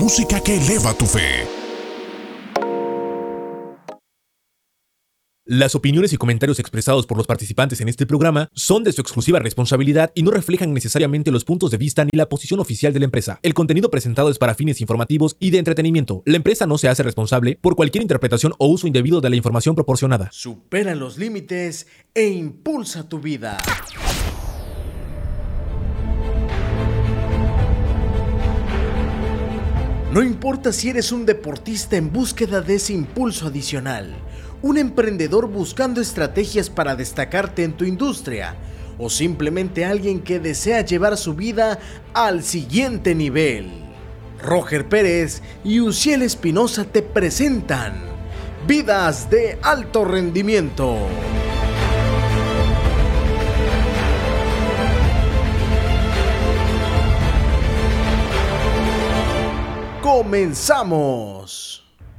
música que eleva tu fe. Las opiniones y comentarios expresados por los participantes en este programa son de su exclusiva responsabilidad y no reflejan necesariamente los puntos de vista ni la posición oficial de la empresa. El contenido presentado es para fines informativos y de entretenimiento. La empresa no se hace responsable por cualquier interpretación o uso indebido de la información proporcionada. Supera los límites e impulsa tu vida. No importa si eres un deportista en búsqueda de ese impulso adicional, un emprendedor buscando estrategias para destacarte en tu industria, o simplemente alguien que desea llevar su vida al siguiente nivel. Roger Pérez y Uziel Espinosa te presentan Vidas de Alto Rendimiento. ¡Comenzamos!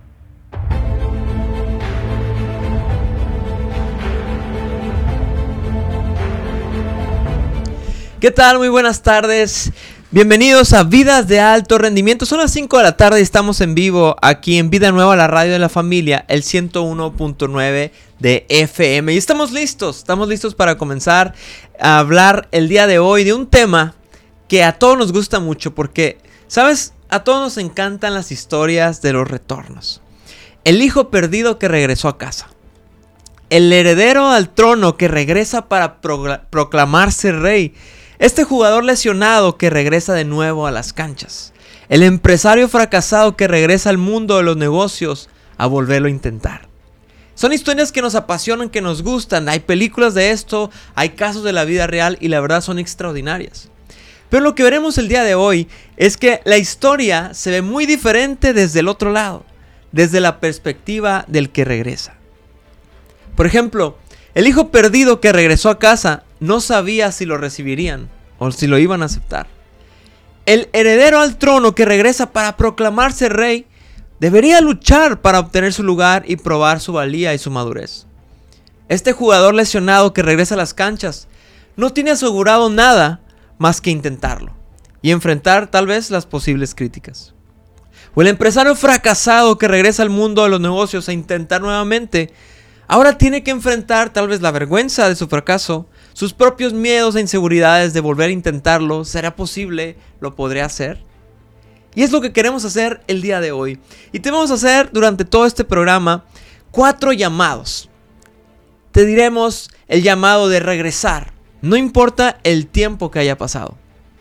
¿Qué tal? Muy buenas tardes. Bienvenidos a Vidas de Alto Rendimiento. Son las 5 de la tarde y estamos en vivo aquí en Vida Nueva, la radio de la familia, el 101.9 de FM. Y estamos listos para comenzar a hablar el día de hoy de un tema que a todos nos gusta mucho porque, ¿sabes? A todos nos encantan las historias de los retornos. El hijo perdido que regresó a casa. El heredero al trono que regresa para proclamarse rey. Este jugador lesionado que regresa de nuevo a las canchas. El empresario fracasado que regresa al mundo de los negocios a volverlo a intentar. Son historias que nos apasionan, que nos gustan. Hay películas de esto, hay casos de la vida real y la verdad son extraordinarias. Pero lo que veremos el día de hoy es que la historia se ve muy diferente desde el otro lado, desde la perspectiva del que regresa. Por ejemplo, el hijo perdido que regresó a casa no sabía si lo recibirían o si lo iban a aceptar. El heredero al trono que regresa para proclamarse rey debería luchar para obtener su lugar y probar su valía y su madurez. Este jugador lesionado que regresa a las canchas no tiene asegurado nada más que intentarlo y enfrentar tal vez las posibles críticas. O el empresario fracasado que regresa al mundo de los negocios a intentar nuevamente, ahora tiene que enfrentar tal vez la vergüenza de su fracaso, sus propios miedos e inseguridades de volver a intentarlo. ¿Será posible? ¿Lo podré hacer? Y es lo que queremos hacer el día de hoy. Y te vamos a hacer durante todo este programa 4 llamados. Te diremos el llamado de regresar. No importa el tiempo que haya pasado.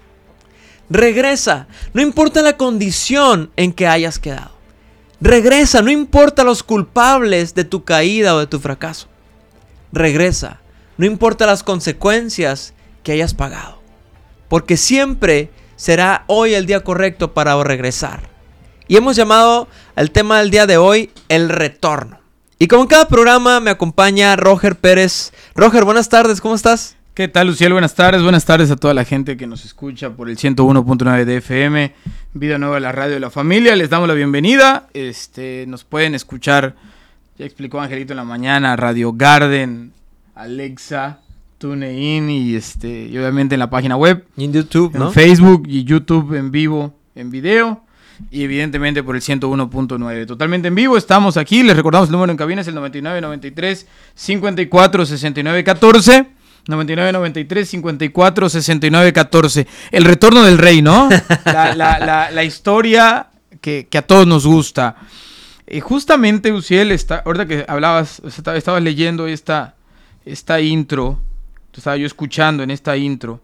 Regresa, no importa la condición en que hayas quedado. Regresa, no importa los culpables de tu caída o de tu fracaso. Regresa, no importa las consecuencias que hayas pagado. Porque siempre será hoy el día correcto para regresar. Y hemos llamado al tema del día de hoy el retorno. Y como en cada programa me acompaña Roger Pérez. Roger, buenas tardes, ¿cómo estás? ¿Qué tal, Uziel? Buenas tardes a toda la gente que nos escucha por el 101.9 de FM, Vida Nueva, la radio de la familia. Les damos la bienvenida. Nos pueden escuchar, ya explicó Angelito en la mañana, Radio Garden, Alexa, TuneIn y obviamente en la página web, y en YouTube, ¿no? En Facebook y YouTube en vivo, en video. Y evidentemente por el 101.9, totalmente en vivo. Estamos aquí, les recordamos el número en cabina, es el 99 93 54 69 14. 99 93 54 69 14. El retorno del rey, ¿no? La historia que a todos nos gusta. Justamente, Uziel, ahorita que hablabas, estabas leyendo esta intro. Estaba yo escuchando en esta intro.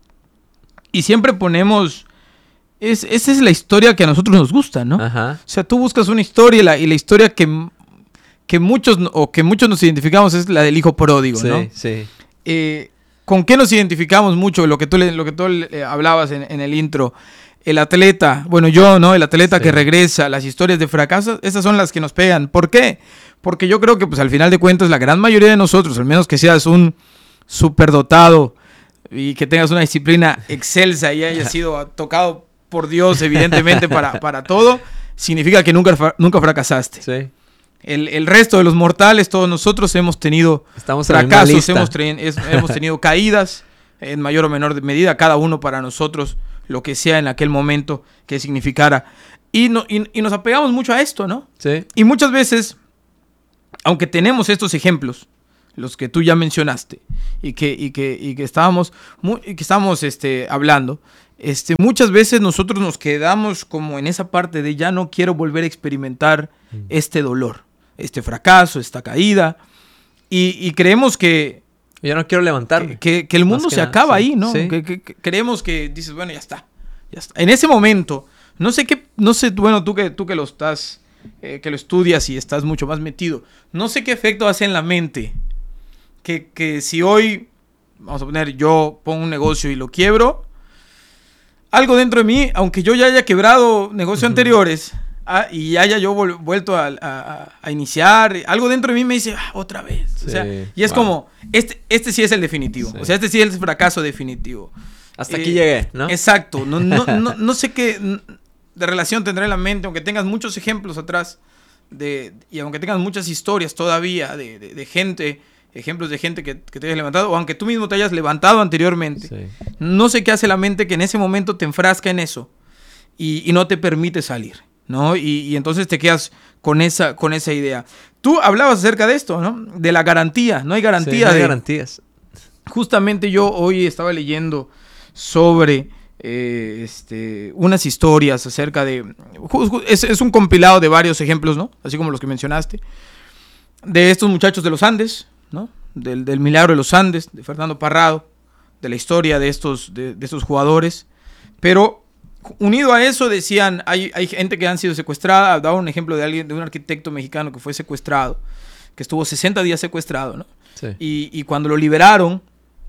Y siempre ponemos... Esa es la historia que a nosotros nos gusta, ¿no? Ajá. O sea, tú buscas una historia y la historia que muchos nos identificamos es la del hijo pródigo, sí, ¿no? Sí. ¿Con qué nos identificamos mucho? Lo que tú hablabas en el intro. El atleta, bueno, yo, ¿no? El atleta que regresa, las historias de fracaso, esas son las que nos pegan. ¿Por qué? Porque yo creo que pues al final de cuentas la gran mayoría de nosotros, al menos que seas un superdotado y que tengas una disciplina excelsa y hayas sido tocado por Dios, evidentemente, para todo, significa que nunca fracasaste. Sí. El resto de los mortales, todos nosotros hemos tenido fracasos, hemos tenido caídas en mayor o menor medida, cada uno para nosotros lo que sea en aquel momento que significara. Y nos apegamos mucho a esto, ¿no? Sí. Y muchas veces, aunque tenemos estos ejemplos, los que tú ya mencionaste, y que estábamos hablando, muchas veces nosotros nos quedamos como en esa parte de ya no quiero volver a experimentar este dolor, este fracaso, esta caída, y creemos que Yo no quiero levantarme. que el mundo se acaba ahí, ¿no? Sí. Que creemos que dices, bueno, ya está. En ese momento, no sé, bueno, tú que lo estás, que lo estudias y estás mucho más metido, no sé qué efecto hace en la mente que si hoy, vamos a poner, yo pongo un negocio y lo quiebro, algo dentro de mí, aunque yo ya haya quebrado negocios anteriores y haya yo vuelto a iniciar, algo dentro de mí me dice, otra vez. Sí, o sea, y es como, este sí es el definitivo. Sí. O sea, este sí es el fracaso definitivo. Hasta aquí llegué, ¿no? Exacto. No sé qué de relación tendrá en la mente, aunque tengas muchos ejemplos atrás, y aunque tengas muchas historias todavía de gente, ejemplos de gente que te hayas levantado, o aunque tú mismo te hayas levantado anteriormente. Sí. No sé qué hace la mente que en ese momento te enfrasca en eso y no te permite salir, ¿no? Y entonces te quedas con esa idea. Tú hablabas acerca de esto, ¿no? De la garantía. No hay garantía. Sí, no hay garantías. Justamente yo hoy estaba leyendo sobre unas historias acerca de... Es un compilado de varios ejemplos, ¿no? Así como los que mencionaste. De estos muchachos de los Andes, ¿no? Del milagro de los Andes, de Fernando Parrado, de la historia de estos jugadores. Pero unido a eso decían, hay gente que han sido secuestrada. Daba un ejemplo de un arquitecto mexicano que fue secuestrado, que estuvo 60 días secuestrado, ¿no? Sí. Y cuando lo liberaron,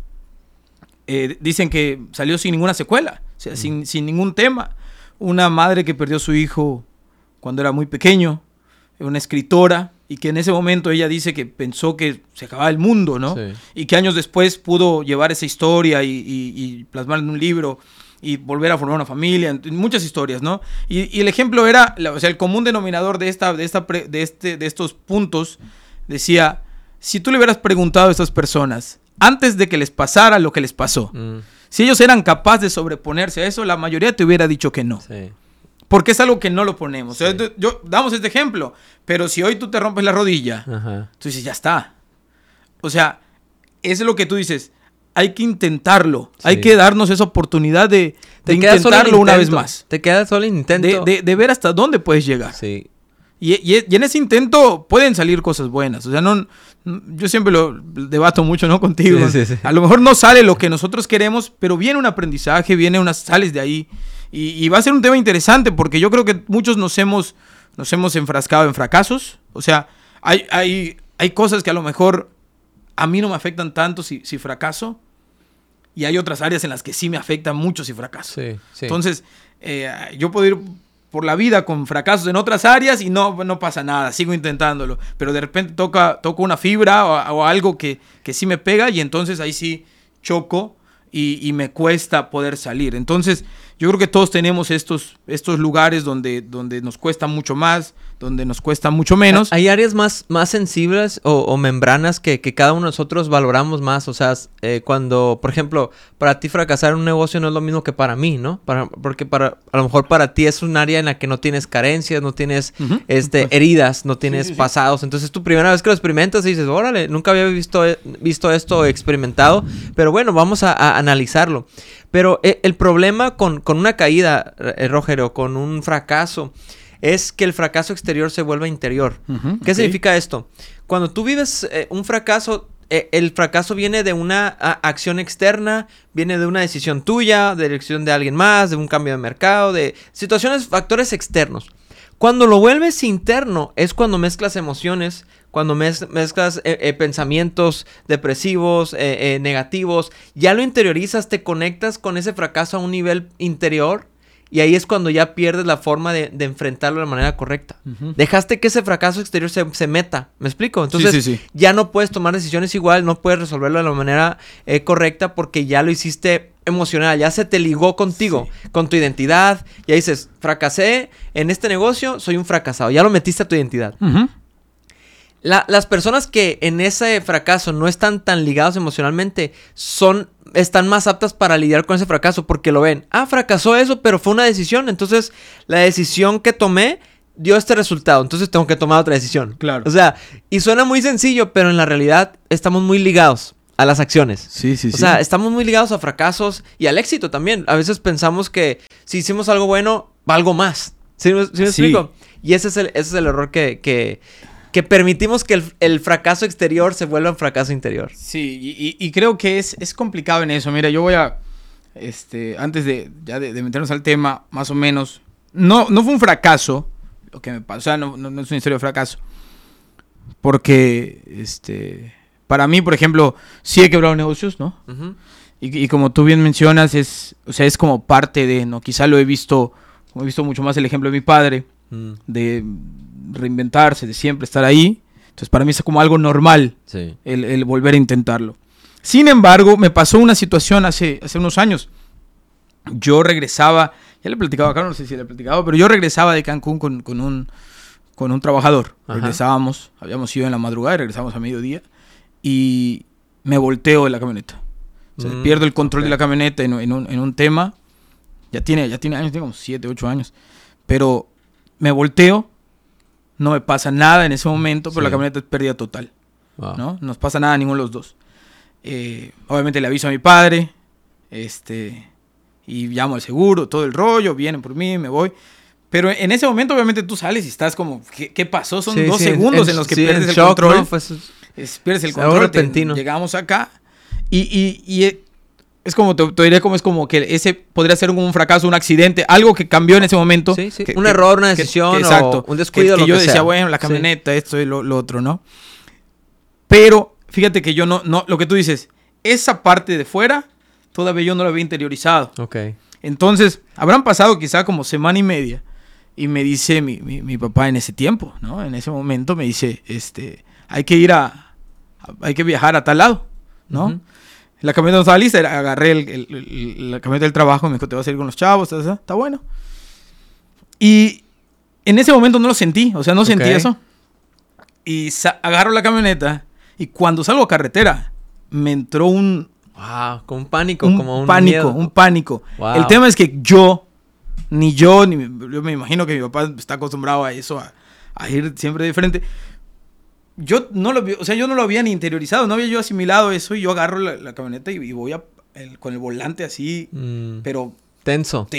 dicen que salió sin ninguna secuela, o sea, sin ningún tema. Una madre que perdió a su hijo cuando era muy pequeño, una escritora, y que en ese momento ella dice que pensó que se acababa el mundo, ¿no? Sí. Y que años después pudo llevar esa historia y plasmarla en un libro y volver a formar una familia, muchas historias, ¿no? Y el ejemplo era, o sea, el común denominador de estos puntos decía, si tú le hubieras preguntado a estas personas antes de que les pasara lo que les pasó, si ellos eran capaces de sobreponerse a eso, la mayoría te hubiera dicho que no. Sí. Porque es algo que no lo ponemos. Sí. O sea, damos este ejemplo, pero si hoy tú te rompes la rodilla, tú dices, ya está. O sea, es lo que tú dices, hay que intentarlo. Sí. Hay que darnos esa oportunidad de intentarlo una vez más. Te queda solo el intento. De ver hasta dónde puedes llegar. Sí. Y en ese intento pueden salir cosas buenas. O sea, yo siempre lo debato mucho, ¿no? Contigo. Sí. A lo mejor no sale lo que nosotros queremos, pero viene un aprendizaje, sales de ahí. Y va a ser un tema interesante porque yo creo que muchos nos hemos enfrascado en fracasos. O sea, hay cosas que a lo mejor a mí no me afectan tanto si fracaso. Y hay otras áreas en las que sí me afecta mucho si fracaso. Sí. Entonces, yo puedo ir por la vida con fracasos en otras áreas y no pasa nada, sigo intentándolo. Pero de repente toco una fibra o algo que sí me pega y entonces ahí sí choco y me cuesta poder salir. Entonces, yo creo que todos tenemos estos lugares donde nos cuesta mucho más, donde nos cuesta mucho menos. Hay áreas más sensibles o membranas que cada uno de nosotros valoramos más. O sea, cuando, por ejemplo, para ti fracasar en un negocio no es lo mismo que para mí, ¿no? Porque a lo mejor para ti es un área en la que no tienes carencias, no tienes heridas, no tienes pasados. Entonces, tu primera vez que lo experimentas y dices, órale, nunca había visto esto experimentado. Pero bueno, vamos a analizarlo. Pero el problema con una caída, Roger, o con un fracaso, es que el fracaso exterior se vuelve interior. ¿Qué significa esto? Cuando tú vives un fracaso, el fracaso viene de una acción externa, viene de una decisión tuya, de decisión de alguien más, de un cambio de mercado, de factores externos. Cuando lo vuelves interno es cuando mezclas emociones, cuando mezclas pensamientos depresivos, negativos, ya lo interiorizas, te conectas con ese fracaso a un nivel interior y ahí es cuando ya pierdes la forma de enfrentarlo de la manera correcta. Dejaste que ese fracaso exterior se meta, ¿me explico? Entonces ya no puedes tomar decisiones igual, no puedes resolverlo de la manera correcta porque ya lo hiciste emocional, ya se te ligó contigo, con tu identidad, ya dices, fracasé en este negocio, soy un fracasado, ya lo metiste a tu identidad. Las personas que en ese fracaso no están tan ligados emocionalmente están más aptas para lidiar con ese fracaso porque lo ven. Fracasó eso, pero fue una decisión. Entonces, la decisión que tomé dio este resultado. Entonces, tengo que tomar otra decisión. Claro. O sea, y suena muy sencillo, pero en la realidad estamos muy ligados a las acciones. Sí. O sea, estamos muy ligados a fracasos y al éxito también. A veces pensamos que si hicimos algo bueno, va algo más. ¿Sí me explico? Y ese es el error que permitimos que el fracaso exterior se vuelva un fracaso interior. Sí, y creo que es complicado en eso. Mira, yo voy a, antes de meternos al tema, más o menos, no fue un fracaso lo que me pasó, o sea, no es una historia de fracaso, porque, para mí, por ejemplo, sí he quebrado negocios, ¿no? Uh-huh. Y como tú bien mencionas, es como parte de, ¿no? Quizá he visto mucho más el ejemplo de mi padre, de reinventarse, de siempre estar ahí. Entonces para mí es como algo normal, sí, el volver a intentarlo. Sin embargo, me pasó una situación hace unos años. Yo regresaba, ya le he platicado acá, no sé si le he platicado, pero yo regresaba de Cancún con un trabajador. Ajá. Regresábamos, habíamos ido en la madrugada y regresábamos a mediodía. Y me volteo de la camioneta. O sea, pierdo el control de la camioneta en un tema. Ya tiene años, tiene como 7, 8 años. Pero me volteo, no me pasa nada en ese momento, pero la camioneta es pérdida total. Wow. ¿No? No nos pasa nada a ninguno de los dos. Obviamente le aviso a mi padre, y llamo al seguro, todo el rollo, vienen por mí, me voy. Pero en ese momento, obviamente, tú sales y estás como, ¿qué pasó? Son 2 segundos en los que pierdes el shock, control. ¿no? Pierdes el control, repentino. Llegamos acá y es como, te diré como es como que ese podría ser un fracaso, un accidente, algo que cambió en ese momento. Sí. Un error, una decisión, exacto, o un descuido, que lo yo que decía, sea. bueno, la camioneta, esto y lo otro, ¿no? Pero fíjate que yo no, lo que tú dices, esa parte de fuera, todavía yo no la había interiorizado. Ok. Entonces, habrán pasado quizá como semana y media, y me dice mi papá en ese tiempo, ¿no? En ese momento me dice, hay que viajar a tal lado, ¿no? Uh-huh. La camioneta no estaba lista, agarré la camioneta del trabajo, me dijo, te vas a ir con los chavos, está bueno. Y en ese momento no lo sentí, o sea, no sentí eso. Y agarro la camioneta, y cuando salgo a carretera, me entró un como un pánico, como un pánico, miedo. un pánico. Wow. El tema es que yo yo me imagino que mi papá está acostumbrado a eso, a ir siempre de frente. Yo no lo había ni interiorizado, no había yo asimilado eso, y yo agarro la camioneta y voy con el volante así, pero Tenso.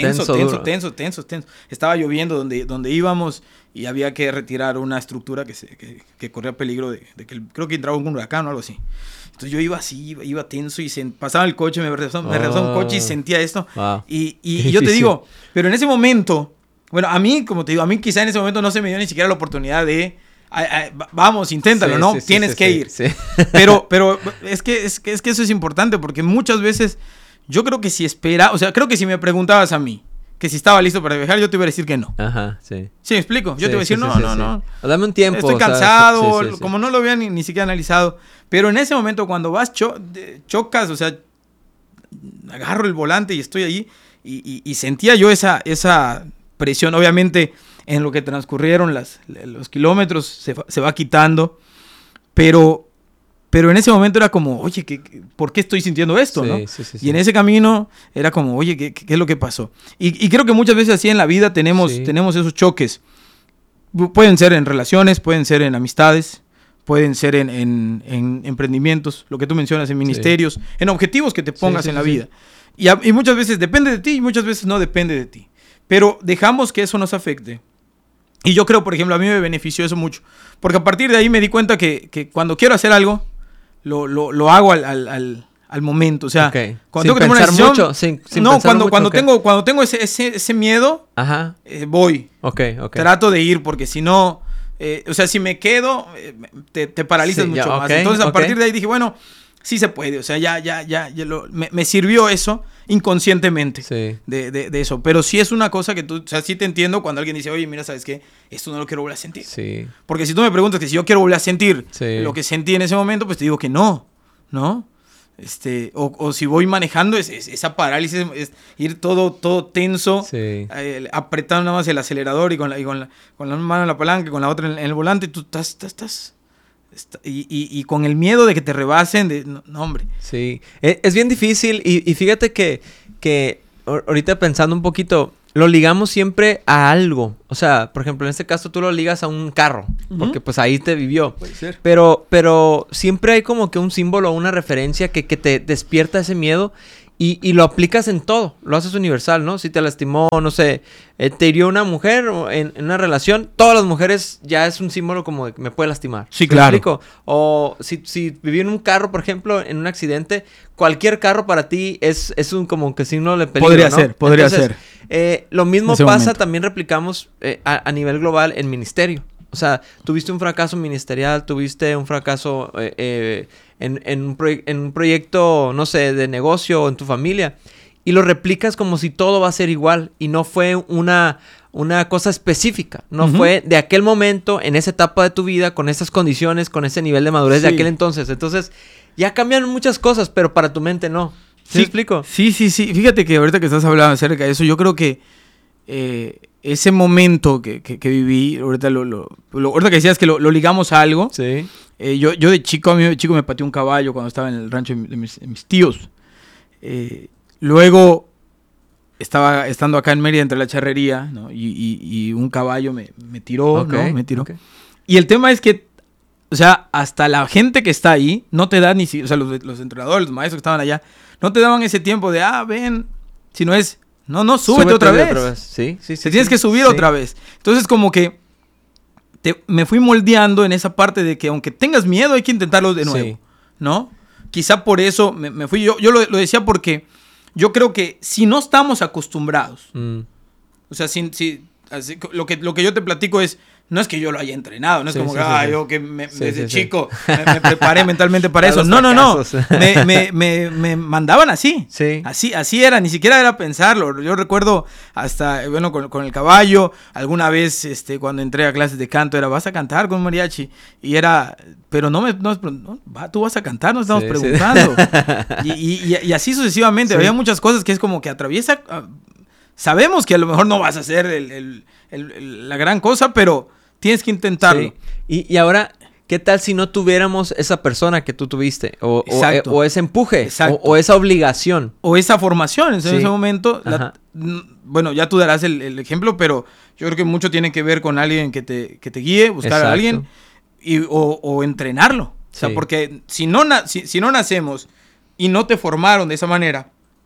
Estaba lloviendo donde íbamos, y había que retirar una estructura que corría peligro de que creo que entraba un huracán o algo así. Entonces yo iba así, iba tenso, y pasaba el coche, me rebasaba un coche y sentía esto. Wow. Y yo te digo, pero en ese momento, bueno, a mí, como te digo, a mí quizá en ese momento no se me dio ni siquiera la oportunidad de, vamos, inténtalo, ¿no? Tienes que ir. Sí. Pero es que eso es importante, porque muchas veces yo creo que creo que si me preguntabas a mí que si estaba listo para viajar, yo te iba a decir que no. Ajá, sí. ¿Sí me explico? Yo te iba a decir, no. Dame un tiempo. Estoy cansado, como no lo había ni siquiera analizado. Pero en ese momento, cuando vas, chocas, o sea, agarro el volante y estoy ahí, y sentía yo esa presión. Obviamente, en lo que transcurrieron los kilómetros, se va quitando, pero en ese momento era como, oye, ¿por qué estoy sintiendo esto? ¿No? Sí. Y en ese camino era como, oye, ¿qué es lo que pasó? Y creo que muchas veces así en la vida tenemos esos choques. Pueden ser en relaciones, pueden ser en amistades, pueden ser en emprendimientos, lo que tú mencionas, en ministerios, en objetivos que te pongas en la vida. Y muchas veces depende de ti y muchas veces no depende de ti. Pero dejamos que eso nos afecte. Y yo creo, por ejemplo, a mí me benefició eso mucho. Porque a partir de ahí me di cuenta que cuando quiero hacer algo, lo hago al momento. O sea, cuando tengo que tomar una decisión, mucho, sin pensar mucho, cuando tengo ese miedo, ajá, voy. Okay. Trato de ir, porque si no, o sea, si me quedo, te paralizas mucho más. Entonces, a partir de ahí dije, bueno, sí se puede. O sea, me sirvió eso inconscientemente de eso. Pero sí es una cosa que tú, o sea, sí te entiendo cuando alguien dice, oye, mira, ¿sabes qué? Esto no lo quiero volver a sentir. Sí. Porque si tú me preguntas que si yo quiero volver a sentir lo que sentí en ese momento, pues te digo que no. O si voy manejando, esa parálisis, es ir todo tenso, apretando nada más el acelerador y con la mano en la palanca, con la otra en el volante, tú estás Y con el miedo de que te rebasen, no, hombre. Sí, es bien difícil y fíjate que ahorita pensando un poquito, lo ligamos siempre a algo. O sea, por ejemplo, en este caso tú lo ligas a un carro, porque pues ahí te vivió. Puede ser. Pero siempre hay como que un símbolo o una referencia que te despierta ese miedo y lo aplicas en todo. Lo haces universal, ¿no? Si te lastimó, no sé, te hirió una mujer en una relación, todas las mujeres ya es un símbolo como de que me puede lastimar. Sí, ¿Me claro. explico? O si viví en un carro, por ejemplo, en un accidente, cualquier carro para ti es un como que signo de peligro, Podría ¿no? ser. Entonces, lo mismo En ese pasa, momento. también replicamos a nivel global en ministerio. O sea, tuviste un fracaso ministerial, tuviste un fracaso en un proyecto, no sé, de negocio o en tu familia. Y lo replicas como si todo va a ser igual. Y no fue una cosa específica. No fue de aquel momento, en esa etapa de tu vida, con esas condiciones, con ese nivel de madurez de aquel entonces. Entonces, ya cambiaron muchas cosas, pero para tu mente no. ¿Sí me explico? Sí. Fíjate que ahorita que estás hablando acerca de eso, yo creo que ese momento que viví, ahorita ahorita que decías que lo ligamos a algo. Sí. Yo de chico, a mí de chico me pateó un caballo cuando estaba en el rancho de mis tíos. Luego, estando acá en Mérida entre la charrería, ¿no? y un caballo me tiró, ¿no? Me tiró. Ok. Y el tema es que, o sea, hasta la gente que está ahí no te da o sea, los entrenadores, los maestros que estaban allá, no te daban ese tiempo de, ven, si no es, no, súbete otra vez. Sí. Te tienes que subir otra vez. Entonces, como que me fui moldeando en esa parte de que aunque tengas miedo, hay que intentarlo de nuevo, ¿no? Quizá por eso me fui. Yo lo decía porque yo creo que si no estamos acostumbrados, o sea, así, lo que yo te platico no es que yo lo haya entrenado, no es yo que desde chico me preparé mentalmente para eso. No. Me mandaban así. Sí. Así era, ni siquiera era pensarlo. Yo recuerdo hasta, bueno, con el caballo, alguna vez cuando entré a clases de canto era, vas a cantar con un mariachi. Y era, pero tú vas a cantar, nos estamos preguntando. Y así sucesivamente. Había muchas cosas que es como que atraviesa. Sabemos que a lo mejor no vas a hacer la gran cosa, pero tienes que intentarlo. Sí. Y ahora, ¿qué tal si no tuviéramos esa persona que tú tuviste? O ese empuje. O esa obligación. O esa formación. En ese momento, bueno, ya tú darás el ejemplo, pero yo creo que mucho tiene que ver con alguien que te guíe, buscar a alguien o entrenarlo. O sea, porque si no nacemos y no te formaron de esa manera,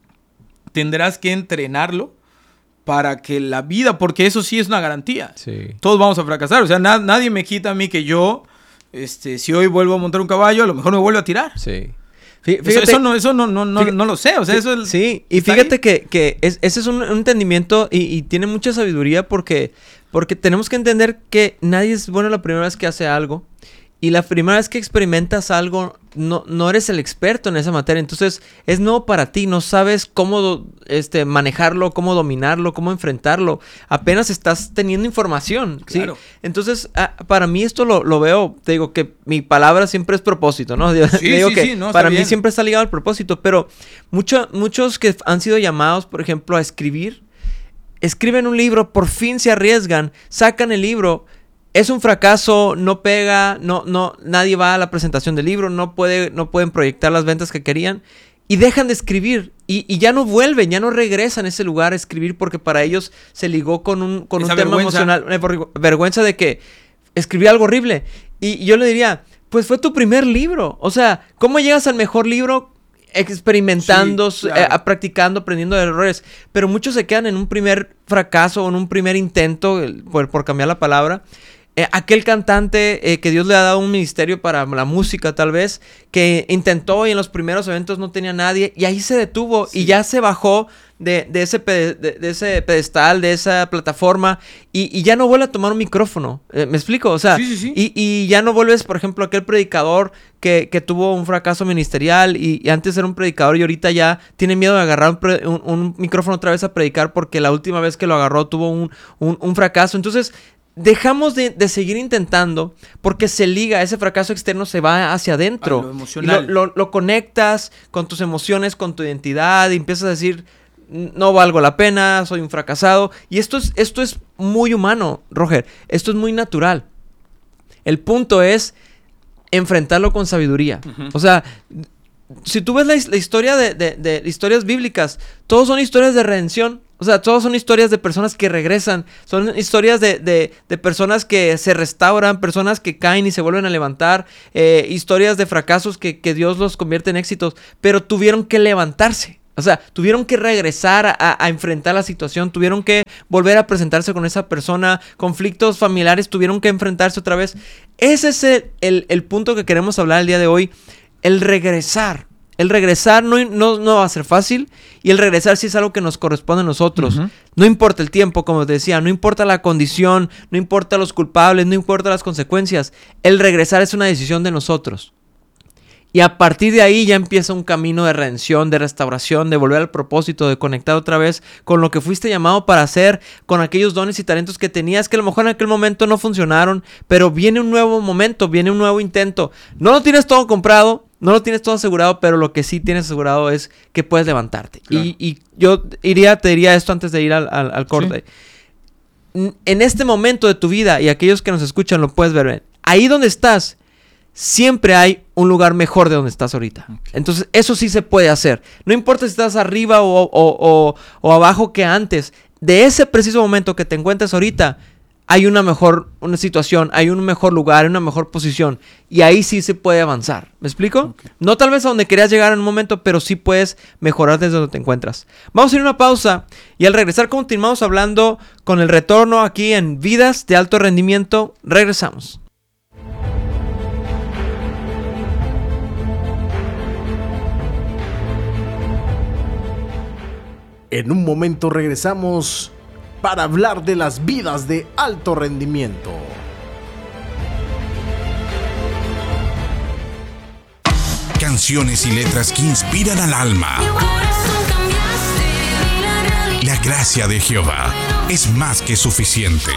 tendrás que entrenarlo para que la vida, porque eso sí es una garantía. Sí. Todos vamos a fracasar. O sea, nadie me quita a mí que yo, si hoy vuelvo a montar un caballo, a lo mejor me vuelvo a tirar. Sí. Fíjate, eso no lo sé. O sea, eso sí, y fíjate que ese es un entendimiento y tiene mucha sabiduría porque tenemos que entender que nadie es bueno la primera vez que hace algo. Y la primera vez que experimentas algo, no eres el experto en esa materia. Entonces, es nuevo para ti. No sabes cómo manejarlo, cómo dominarlo, cómo enfrentarlo. Apenas estás teniendo información. Claro. ¿Sí? Entonces, para mí esto lo veo. Te digo que mi palabra siempre es propósito, ¿no? Para mí siempre está ligado al propósito. Pero muchos que han sido llamados, por ejemplo, a escriben un libro, por fin se arriesgan, sacan el libro. Es un fracaso, no pega, nadie va a la presentación del libro, no pueden proyectar las ventas que querían y dejan de escribir y ya no vuelven, ya no regresan a ese lugar a escribir porque para ellos se ligó con un tema emocional, vergüenza de que escribí algo horrible. Y yo le diría, pues fue tu primer libro, o sea, ¿cómo llegas al mejor libro? Experimentando, practicando, aprendiendo de errores. Pero muchos se quedan en un primer fracaso o en un primer intento, por cambiar la palabra. Aquel cantante que Dios le ha dado un ministerio para la música tal vez, que intentó y en los primeros eventos no tenía nadie y ahí se detuvo y ya se bajó de ese pedestal, de esa plataforma y ya no vuelve a tomar un micrófono. ¿Me explico? O sea, y ya no vuelves, por ejemplo, aquel predicador que tuvo un fracaso ministerial y antes era un predicador y ahorita ya tiene miedo de agarrar un micrófono otra vez a predicar porque la última vez que lo agarró tuvo un fracaso. Entonces, dejamos de seguir intentando porque se liga, ese fracaso externo se va hacia adentro. Lo emocional. Lo conectas con tus emociones, con tu identidad y empiezas a decir, no valgo la pena, soy un fracasado. Y esto es muy humano, Roger. Esto es muy natural. El punto es enfrentarlo con sabiduría. O sea, si tú ves la historia de historias bíblicas, todos son historias de redención. O sea, todos son historias de personas que regresan. Son historias de personas que se restauran, personas que caen y se vuelven a levantar. Historias de fracasos que Dios los convierte en éxitos. Pero tuvieron que levantarse. O sea, tuvieron que regresar a enfrentar la situación. Tuvieron que volver a presentarse con esa persona. Conflictos familiares tuvieron que enfrentarse otra vez. Ese es el punto que queremos hablar el día de hoy. El regresar. El regresar no va a ser fácil, y el regresar sí es algo que nos corresponde a nosotros. No importa el tiempo, como te decía, no importa la condición, no importa los culpables, no importa las consecuencias. El regresar es una decisión de nosotros. Y a partir de ahí ya empieza un camino de redención, de restauración, de volver al propósito, de conectar otra vez con lo que fuiste llamado para hacer, con aquellos dones y talentos que tenías que a lo mejor en aquel momento no funcionaron, pero viene un nuevo momento, viene un nuevo intento. No lo tienes todo comprado, no lo tienes todo asegurado, pero lo que sí tienes asegurado es que puedes levantarte. Claro. Y yo te diría esto antes de ir al corte. Sí. En este momento de tu vida, y aquellos que nos escuchan lo puedes ver, ahí donde estás, siempre hay un lugar mejor de donde estás ahorita. Okay. Entonces, eso sí se puede hacer. No importa si estás arriba o abajo que antes. De ese preciso momento que te encuentras ahorita, hay una situación, hay un mejor lugar, una mejor posición. Y ahí sí se puede avanzar. ¿Me explico? Okay. No tal vez a donde querías llegar en un momento, pero sí puedes mejorar desde donde te encuentras. Vamos a ir a una pausa y al regresar continuamos hablando con el retorno aquí en Vidas de Alto Rendimiento. Regresamos. En un momento regresamos para hablar de las vidas de alto rendimiento. Canciones y letras que inspiran al alma. La gracia de Jehová es más que suficiente.